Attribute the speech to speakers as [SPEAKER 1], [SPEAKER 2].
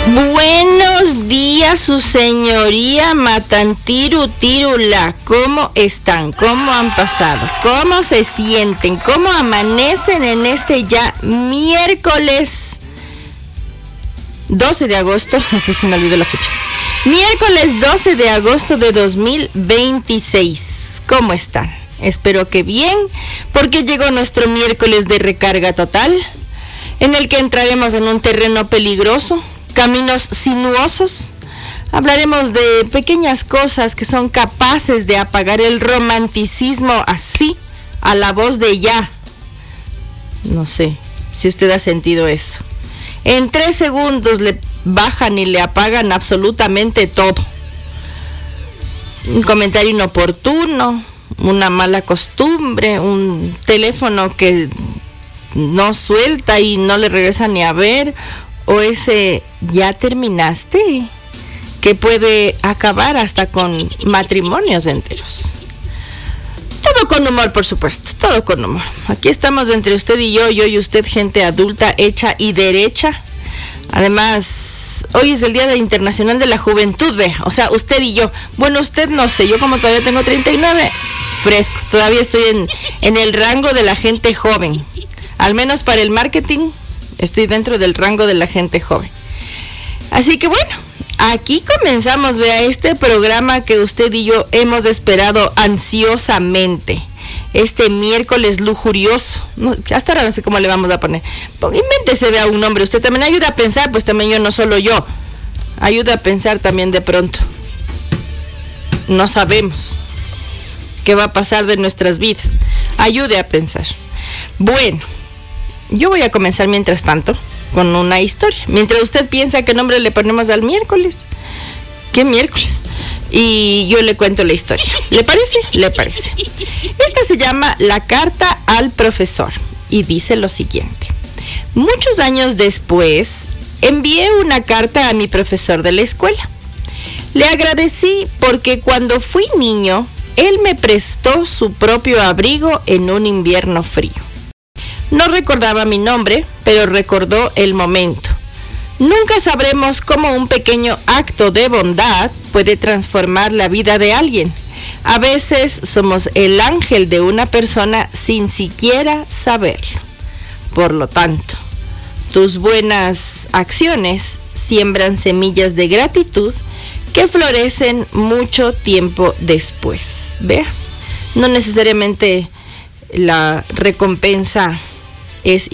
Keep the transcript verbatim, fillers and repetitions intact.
[SPEAKER 1] Buenos días, su señoría Matantiru Tirula. ¿Cómo están? ¿Cómo han pasado? ¿Cómo se sienten? ¿Cómo amanecen en este ya miércoles doce de agosto? Así se me olvidó la fecha. Miércoles doce de agosto de dos mil veintiséis. ¿Cómo están? Espero que bien, porque llegó nuestro miércoles de recarga total, en el que entraremos en un terreno peligroso, caminos sinuosos. Hablaremos de pequeñas cosas que son capaces de apagar el romanticismo así, a la voz de ya. No sé si usted ha sentido eso. En tres segundos le bajan y le apagan absolutamente todo. Un comentario inoportuno, una mala costumbre, un teléfono que no suelta y no le regresa ni a ver, o ese ¿ya terminaste?, que puede acabar hasta con matrimonios enteros. Todo con humor, por supuesto, todo con humor. Aquí estamos entre usted y yo, yo y usted, gente adulta, hecha y derecha. Además, hoy es el Día Internacional de la Juventud, ve, o sea, usted y yo. Bueno, usted no sé, yo como todavía tengo treinta y nueve, fresco, todavía estoy en, en el rango de la gente joven. Al menos para el marketing, estoy dentro del rango de la gente joven. Así que bueno, aquí comenzamos, vea, este programa que usted y yo hemos esperado ansiosamente. Este miércoles lujurioso. No, hasta ahora no sé cómo le vamos a poner. Invéntese, vea, un nombre. Usted también ayuda a pensar, pues también yo, no solo yo. Ayuda a pensar también de pronto. No sabemos qué va a pasar de nuestras vidas. Ayude a pensar. Bueno, yo voy a comenzar mientras tanto con una historia. Mientras usted piensa qué nombre le ponemos al miércoles. ¿Qué miércoles? Y yo le cuento la historia. ¿Le parece? Le parece. Esta se llama La carta al profesor y dice lo siguiente. Muchos años después, envié una carta a mi profesor de la escuela. Le agradecí porque cuando fui niño, él me prestó su propio abrigo en un invierno frío. No recordaba mi nombre, pero recordó el momento. Nunca sabremos cómo un pequeño acto de bondad puede transformar la vida de alguien. A veces somos el ángel de una persona sin siquiera saberlo. Por lo tanto, tus buenas acciones siembran semillas de gratitud que florecen mucho tiempo después. ¿Vea? No necesariamente la recompensa es